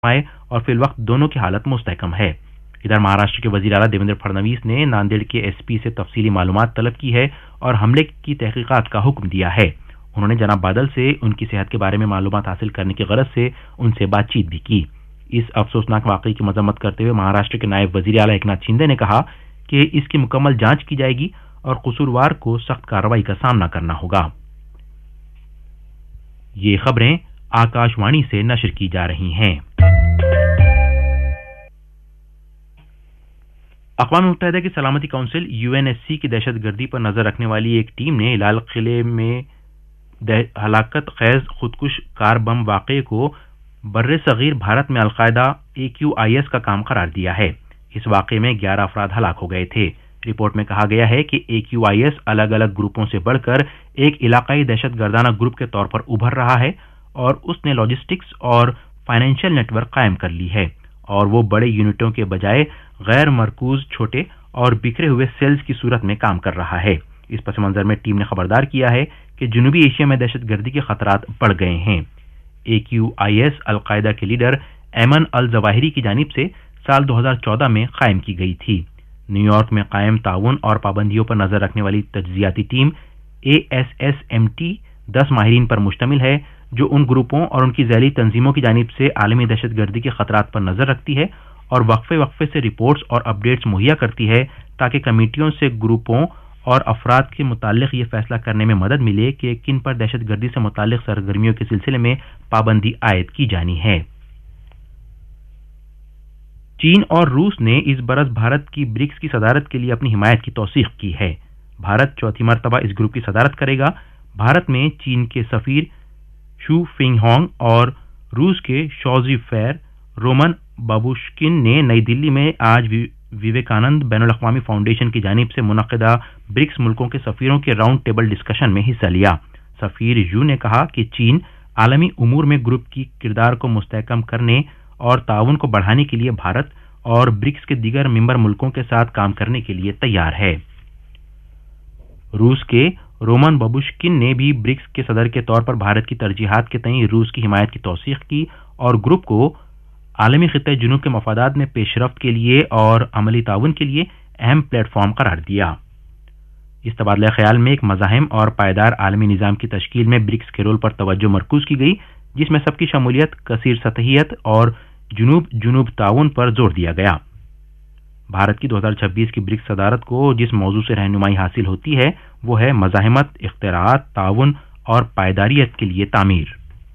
आए और फी वक्त दोनों की हालत मुस्तहकम है। इधर महाराष्ट्र के वजीर आला देवेंद्र फडणवीस ने नांदेड़ के एसपी से तफसीली मालूमात तलब की है और हमले की तहकीकात का हुक्म दिया है। उन्होंने जनाब बादल से उनकी सेहत के बारे में मालूमात हासिल करने की गरज से उनसे बातचीत भी की। इस अफसोसनाक वाकये की मजम्मत करते हुए महाराष्ट्र के नायब वजीर आला एकनाथ शिंदे ने कहा कि इसकी मुकम्मल जांच की जाएगी और कसूरवार को सख्त कार्रवाई का सामना करना होगा। ये खबरें आकाशवाणी से नशर की जा रही हैं। अक़वाम मुत्तहिदा की सलामती काउंसिल यूएनएससी की दहशतगर्दी पर नजर रखने वाली एक टीम ने लाल किले में हलाकत खैज खुदकुश कार बम वाक़े को बर्रे सगीर भारत में अलकायदा AQIS का काम करार दिया है। इस वाक़े में 11 अफराद हलाक हो गए थे। रिपोर्ट में कहा गया है कि AQIS अलग अलग ग्रुपों से बढ़कर एक इलाकाई दहशतगर्दाना ग्रुप के तौर पर उभर रहा है और उसने लॉजिस्टिक्स और फाइनेंशियल नेटवर्क कायम कर ली है और वो बड़े यूनिटों के बजाय गैर मरकूज छोटे और बिखरे हुए सेल्स की सूरत में काम कर रहा है। इस पस मंजर में टीम ने खबरदार किया है कि जनूबी एशिया में दहशतगर्दी के खतरात बढ़ गए हैं। AQIS अलकायदा के लीडर ऐमन अल जवाहिरी की जानिब से साल 2014 में कायम की गई थी। न्यूयॉर्क में कायम ताउन और पाबंदियों पर नजर रखने वाली तज्जियाती टीम ASSMT 10 माहिरीन पर मुश्तमिल है जो उन ग्रुपों और उनकी ज़ैली तंजीमों की जानिब से आलमी दहशतगर्दी के खतरात पर नजर रखती है और वक्फे से रिपोर्ट्स और अपडेट्स मुहैया करती है ताकि कमेटियों से ग्रुपों और अफराद के मुताल्लिक ये फैसला करने में मदद मिले कि किन पर दहशतगर्दी से मुताल्लिक सरगर्मियों के सिलसिले में पाबंदी आयद की जानी है। चीन और रूस ने इस बरस भारत की ब्रिक्स की सदारत के लिए अपनी हिमायत की तौसीक की है। भारत चौथी मरतबा इस ग्रुप की सदारत करेगा। भारत में चीन के सफीर शू फिंगहोंग और रूस के शॉजी फेर रोमन बाबुश्किन ने नई दिल्ली में आज विवेकानंद बैनुल-अक़वामी फाउंडेशन की जानिब से मुनक़िदा ब्रिक्स मुल्कों के सफीरों के राउंड टेबल डिस्कशन में हिस्सा लिया। सफीर यू ने कहा कि चीन आलमी उमूर में ग्रुप की किरदार को मुस्तहकम करने और ताउन को बढ़ाने के लिए भारत और ब्रिक्स के दीगर मेंबर मुल्कों के साथ काम करने के लिए तैयार है। रूस के रोमन बाबुश्किन ने भी ब्रिक्स के सदर के तौर पर भारत की तरजीहात के तईं रूस की हिमायत की तौसीक की और ग्रुप को आलमी खित्ते जुनूब के मफादात में पेशरफ्त के लिए और अमली ताउन के लिए अहम प्लेटफॉर्म करार दिया। इस तबादला ख्याल में एक मज़ाहिम और पायदार आलमी निज़ाम की तश्कील में ब्रिक्स के रोल पर तवज्जो मरकूज की गई जिसमें सबकी शमूलियत, कसीर सतहियत और जुनूब ताउन पर जोर दिया गया। भारत की 2026 की ब्रिक्स सदारत को जिस मौजू से रहनुमाई हासिल होती है वो है मज़ाहिमत, इख्तिराअत, ताउन और पायदारियत के लिए तामीर।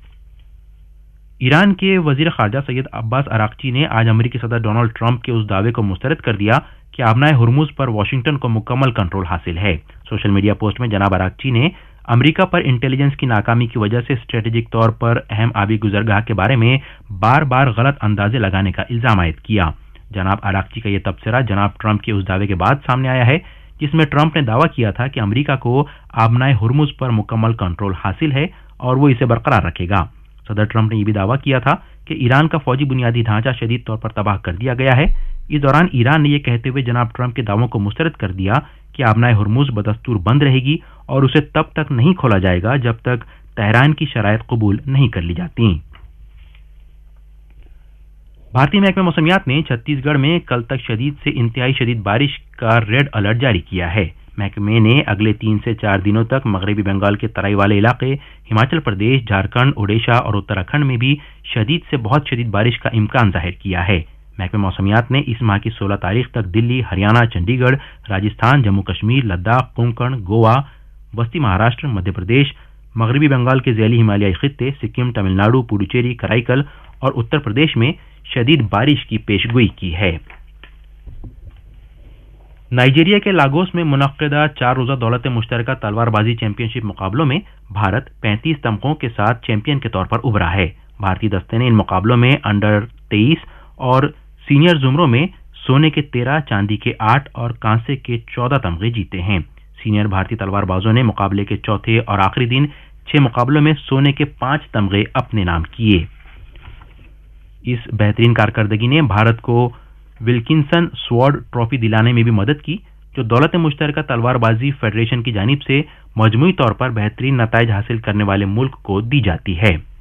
ईरान के वजीर खारजा सैयद अब्बास अराक्ची ने आज अमेरिकी सदर डोनाल्ड ट्रंप के उस दावे को मुस्तरद कर दिया कि आबनाए हुर्मुज पर वाशिंगटन को मुकम्मल कंट्रोल हासिल है। सोशल मीडिया पोस्ट में जनाब अराक्ची ने अमेरिका पर इंटेलिजेंस की नाकामी की वजह से स्ट्रेटेजिक तौर पर अहम आबी गुजरगाह के बारे में बार बार गलत अंदाजे लगाने का इल्जाम आयद किया। जनाब अराक्ची का यह तबसरा जनाब ट्रंप के उस दावे के बाद सामने आया है जिसमें ट्रंप ने दावा किया था कि अमेरिका को आबनाए हुर्मुज पर मुकम्मल कंट्रोल हासिल है और वो इसे बरकरार रखेगा। सदर ट्रंप ने यह भी दावा किया था कि ईरान का फौजी बुनियादी ढांचा शदीद तौर पर तबाह कर दिया गया है। इस दौरान ईरान ने यह कहते हुए जनाब ट्रंप के दावों को मुस्तरद कर दिया कि आबनाए हुर्मुज बदस्तूर बंद रहेगी और उसे तब तक नहीं खोला जाएगा जब तक तेहरान की शराइत कबूल नहीं कर ली जाती। भारतीय महकमे मौसमियात ने छत्तीसगढ़ में कल तक शदीद से इंतहाई शदीद बारिश का रेड अलर्ट जारी किया है। महकमे ने अगले 3 से 4 दिनों तक मगरबी बंगाल के तराई वाले इलाके, हिमाचल प्रदेश, झारखंड, ओडिशा और उत्तराखंड में भी शदीद से बहुत शदीद बारिश का इम्कान जाहिर किया है। महकमे मौसमियात ने इस माह की 16 तारीख तक दिल्ली, हरियाणा, चंडीगढ़, राजस्थान, जम्मू कश्मीर, लद्दाख, कोंकण, गोवा, वस्ती महाराष्ट्र, मध्य प्रदेश, मगरबी बंगाल के ज़ैली हिमालयाई खित्ते, सिक्किम, तमिलनाडु, पुडुचेरी, कराईकल और उत्तर प्रदेश में शदीद बारिश की पेशगोई की है। नाइजीरिया के लागोस में मुनक्किदा 4 रोज़ा दौलत मुश्तरका तलवारबाजी चैंपियनशिप मुकाबलों में भारत 35 तमगों के साथ चैंपियन के तौर पर उभरा है। भारतीय दस्ते ने इन मुकाबलों में अंडर 23 और सीनियर जुमरों में सोने के 13, चांदी के 8 और कांसे के 14 तमगे जीते हैं। सीनियर भारतीय तलवारबाजों ने मुकाबले के चौथे और आखिरी दिन 6 मुकाबलों में सोने के 5 तमगे अपने नाम किए। इस बेहतरीन कारकर्दगी ने भारत को विल्किंसन स्वॉर्ड ट्रॉफी दिलाने में भी मदद की जो दौलत मुश्तरका तलवारबाजी फेडरेशन की जानिब से मजमूई तौर पर बेहतरीन नताइज हासिल करने वाले मुल्क को दी जाती है।